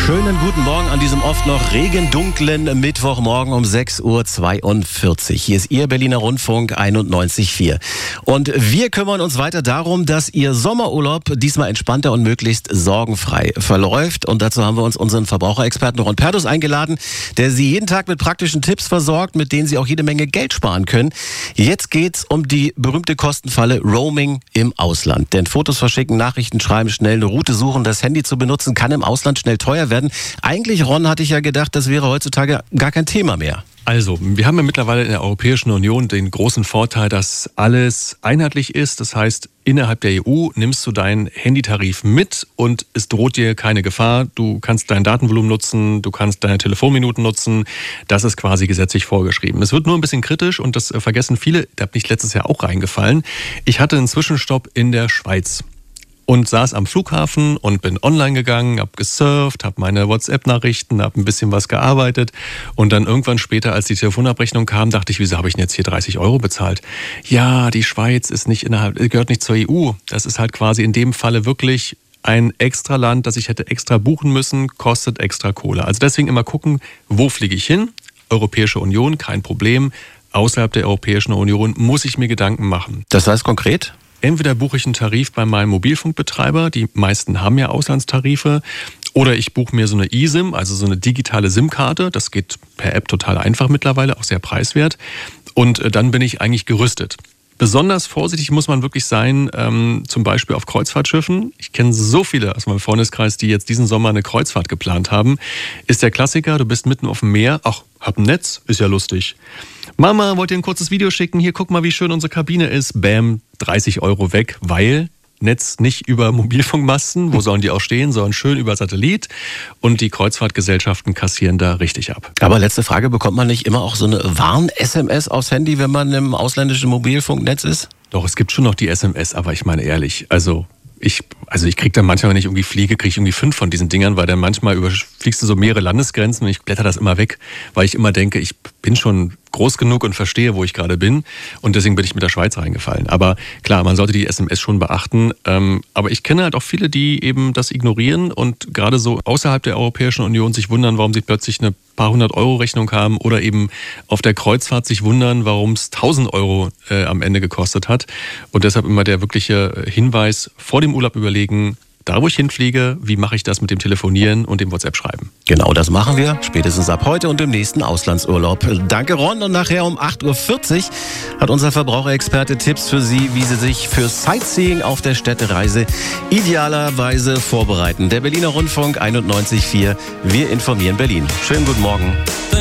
Schönen guten Morgen an diesem oft noch regendunklen Mittwochmorgen um 6:42 Uhr. Hier ist Ihr Berliner Rundfunk 91,4. Und wir kümmern uns weiter darum, dass Ihr Sommerurlaub diesmal entspannter und möglichst sorgenfrei verläuft. Und dazu haben wir uns unseren Verbraucherexperten Ron Pertus eingeladen, der Sie jeden Tag mit praktischen Tipps versorgt, mit denen Sie auch jede Menge Geld sparen können. Jetzt geht's um die berühmte Kostenfalle Roaming im Ausland. Denn Fotos verschicken, Nachrichten schreiben, schnell eine Route suchen, das Handy zu benutzen, kann im Ausland schnell teuer werden. Eigentlich, Ron, hatte ich ja gedacht, das wäre heutzutage gar kein Thema mehr. Also, wir haben ja mittlerweile in der Europäischen Union den großen Vorteil, dass alles einheitlich ist. Das heißt, innerhalb der EU nimmst du deinen Handytarif mit und es droht dir keine Gefahr. Du kannst dein Datenvolumen nutzen, du kannst deine Telefonminuten nutzen. Das ist quasi gesetzlich vorgeschrieben. Es wird nur ein bisschen kritisch und das vergessen viele. Da bin ich letztes Jahr auch reingefallen. Ich hatte einen Zwischenstopp in der Schweiz. Und saß am Flughafen und bin online gegangen, hab gesurft, hab meine WhatsApp-Nachrichten, hab ein bisschen was gearbeitet. Und dann irgendwann später, als die Telefonabrechnung kam, dachte ich, wieso habe ich denn jetzt hier 30 € bezahlt? Ja, die Schweiz ist nicht gehört nicht zur EU. Das ist halt quasi in dem Falle wirklich ein extra Land, das ich hätte extra buchen müssen, kostet extra Kohle. Also deswegen immer gucken, wo fliege ich hin? Europäische Union, kein Problem. Außerhalb der Europäischen Union muss ich mir Gedanken machen. Das heißt konkret? Entweder buche ich einen Tarif bei meinem Mobilfunkbetreiber, die meisten haben ja Auslandstarife, oder ich buche mir so eine eSIM, also so eine digitale SIM-Karte. Das geht per App total einfach mittlerweile, auch sehr preiswert. Und dann bin ich eigentlich gerüstet. Besonders vorsichtig muss man wirklich sein, zum Beispiel auf Kreuzfahrtschiffen. Ich kenne so viele aus meinem Freundeskreis, die jetzt diesen Sommer eine Kreuzfahrt geplant haben. Ist der Klassiker, du bist mitten auf dem Meer, ach, hab ein Netz, ist ja lustig. Mama, wollt ihr ein kurzes Video schicken? Hier, guck mal, wie schön unsere Kabine ist. Bam, 30 € weg, weil Netz nicht über Mobilfunkmasten, wo sollen die auch stehen, sondern schön über Satellit. Und die Kreuzfahrtgesellschaften kassieren da richtig ab. Aber letzte Frage, bekommt man nicht immer auch so eine Warn-SMS aufs Handy, wenn man im ausländischen Mobilfunknetz ist? Doch, es gibt schon noch die SMS, aber ich meine ehrlich, ich kriege dann manchmal, wenn ich irgendwie fliege, kriege ich irgendwie 5 von diesen Dingern, weil dann manchmal überfliegst du so mehrere Landesgrenzen und ich blätter das immer weg, weil ich immer denke, ich bin schon groß genug und verstehe, wo ich gerade bin und deswegen bin ich mit der Schweiz reingefallen. Aber klar, man sollte die SMS schon beachten, aber ich kenne halt auch viele, die eben das ignorieren und gerade so außerhalb der Europäischen Union sich wundern, warum sie plötzlich eine paar 100-€ haben oder eben auf der Kreuzfahrt sich wundern, warum es 1000 € am Ende gekostet hat. Und deshalb immer der wirkliche Hinweis, vor dem Urlaub überlegen, da wo ich hinfliege, wie mache ich das mit dem Telefonieren und dem WhatsApp-Schreiben? Genau, das machen wir spätestens ab heute und im nächsten Auslandsurlaub. Danke, Ron. Und nachher um 8:40 Uhr hat unser Verbraucherexperte Tipps für Sie, wie Sie sich für Sightseeing auf der Städtereise idealerweise vorbereiten. Der Berliner Rundfunk 91,4. Wir informieren Berlin. Schönen guten Morgen.